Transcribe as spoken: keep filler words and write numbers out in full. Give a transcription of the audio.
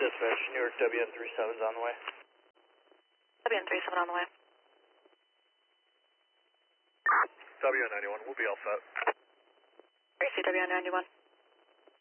Dispatch, New York W N thirty-seven is on the way. W N thirty-seven on the way. W N ninety-one, we'll be all set. R C W N ninety-one.